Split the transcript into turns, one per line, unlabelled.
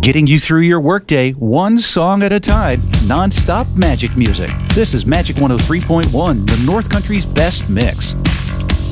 Getting you through your workday, one song at a time, non-stop magic music. This is Magic 103.1, the North Country's best mix.